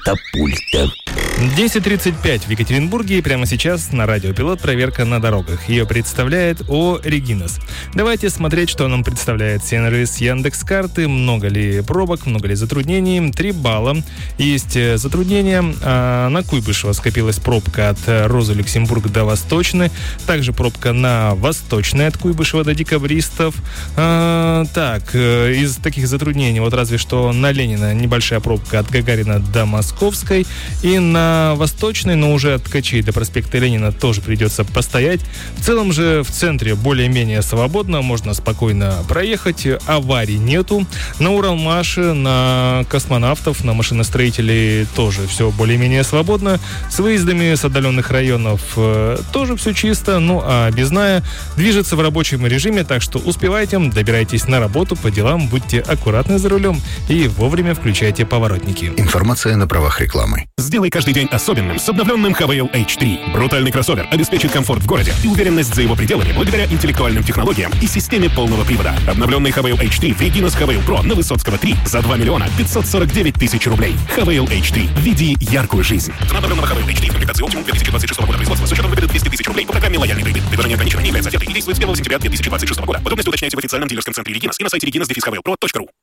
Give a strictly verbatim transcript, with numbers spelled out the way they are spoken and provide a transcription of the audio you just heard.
катапульта. десять тридцать пять в Екатеринбурге, и прямо сейчас на Радио Пилот проверка на дорогах. Ее представляет ООО «Регинас». Давайте смотреть, что нам представляет сервис Яндекс.Карты. Много ли пробок, много ли затруднений? Три балла. Есть затруднения. А на Куйбышево скопилась пробка от Розы Люксембург до Восточной. Также пробка на Восточной от Куйбышева до Декабристов. А, так, из таких затруднений, вот разве что на Ленина небольшая пробка от Гагарина до Московской. И на Восточной, но уже от Ткачей до проспекта Ленина тоже придется постоять. В целом же в центре более-менее свободно, можно спокойно проехать, аварий нету. На Уралмаше, на космонавтов, на машиностроителей тоже все более-менее свободно. С выездами с отдаленных районов э, тоже все чисто. Ну а Безная движется в рабочем режиме, так что успевайте, добирайтесь на работу, по делам, будьте аккуратны за рулем и вовремя включайте поворотники. Информация на правах рекламы. Сделай каждый день особенным с обновленным ха ви эл эйч три. Брутальный кроссовер обеспечит комфорт в городе и уверенность за его пределами благодаря интеллектуальным технологиям и системе полного привода. Обновленный ха ви эл эйч три в Регинас ха ви эл Pro на Высоцкого три за два миллиона пятьсот сорок девять тысяч рублей. ха ви эл эйч три. Веди яркую жизнь. Цена обновленного ха ви эл эйч три в комплектации Optimum две тысячи двадцать шестого года производства с учетом выгоды двести тысяч рублей по программе «Лояльный кредит». Предложение ограничено, не является офертой и действует с первого сентября две тысячи двадцать шестого года. Подробности уточняйте в официальном дилерском центре Регинас и на сайте регинас ха ви эл про точка ру.